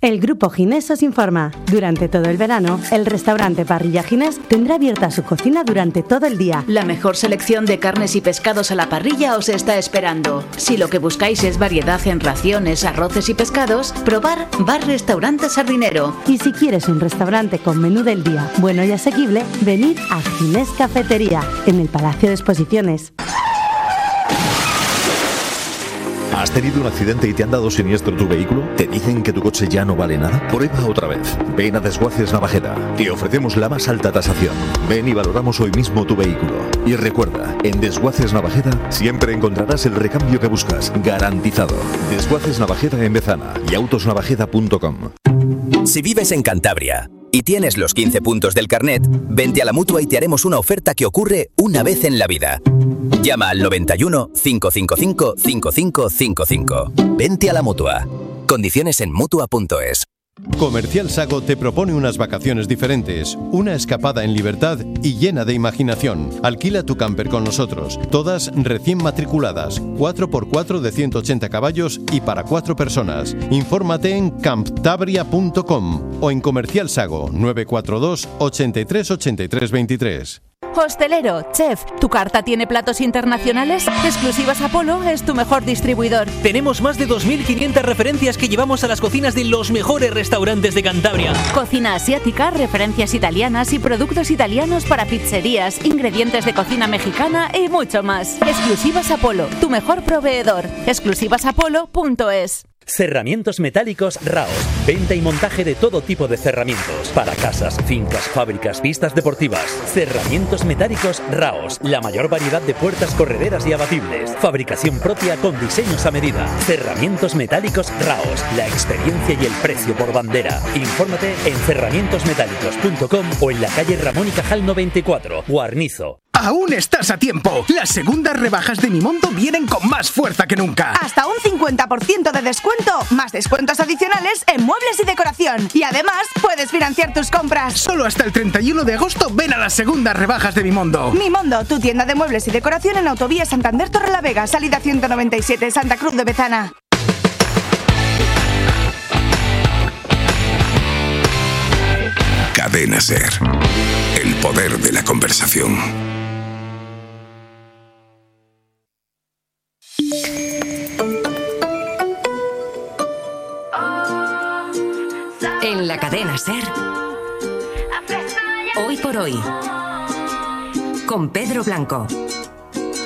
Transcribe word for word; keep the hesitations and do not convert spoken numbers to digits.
El Grupo Ginés os informa. Durante todo el verano, el restaurante Parrilla Ginés tendrá abierta su cocina durante todo el día. La mejor selección de carnes y pescados a la parrilla os está esperando. Si lo que buscáis es variedad en raciones, arroces y pescados, probar Bar Restaurante Sardinero. Y si quieres un restaurante con menú del día bueno y asequible, venid a Ginés Cafetería, en el Palacio de Exposiciones. ¿Has tenido un accidente y te han dado siniestro tu vehículo? ¿Te dicen que tu coche ya no vale nada? Prueba otra vez. Ven a Desguaces Navajeda. Te ofrecemos la más alta tasación. Ven y valoramos hoy mismo tu vehículo. Y recuerda, en Desguaces Navajeda siempre encontrarás el recambio que buscas, garantizado. Desguaces Navajeda en Bezana y autos navajeda punto com. Si vives en Cantabria y tienes los quince puntos del carnet, vente a la Mutua y te haremos una oferta que ocurre una vez en la vida. Llama al noventa y uno, cinco cinco cinco, cinco cinco cinco cinco. Vente a la Mutua. Condiciones en mutua punto es. Comercial Sago te propone unas vacaciones diferentes, una escapada en libertad y llena de imaginación. Alquila tu camper con nosotros, todas recién matriculadas, cuatro por cuatro de ciento ochenta caballos y para cuatro personas. Infórmate en camptabria punto com o en Comercial Sago nueve cuatro dos, ochenta y tres, ochenta y tres, veintitrés. Hostelero, chef, ¿tu carta tiene platos internacionales? Exclusivas Apolo es tu mejor distribuidor. Tenemos más de dos mil quinientas referencias que llevamos a las cocinas de los mejores restaurantes de Cantabria. Cocina asiática, referencias italianas y productos italianos para pizzerías, ingredientes de cocina mexicana y mucho más. Exclusivas Apolo, tu mejor proveedor. exclusivas apolo punto es. Cerramientos metálicos Raos. Venta y montaje de todo tipo de cerramientos. Para casas, fincas, fábricas, pistas deportivas. Cerramientos metálicos Raos. La mayor variedad de puertas correderas y abatibles. Fabricación propia con diseños a medida. Cerramientos metálicos Raos. La experiencia y el precio por bandera. Infórmate en cerramientos metálicos punto com o en la calle Ramón y Cajal noventa y cuatro, Guarnizo. ¡Aún estás a tiempo! Las segundas rebajas de Mimondo vienen con más fuerza que nunca. Hasta un cincuenta por ciento de descuento, más descuentos adicionales en muebles y decoración. Y además, puedes financiar tus compras. Solo hasta el treinta y uno de agosto ven a las segundas rebajas de Mimondo. Mimondo, tu tienda de muebles y decoración en Autovía Santander Torrelavega, salida ciento noventa y siete, Santa Cruz de Bezana. Cadena SER. El poder de la conversación. En la cadena SER, Hoy por Hoy, con Pedro Blanco.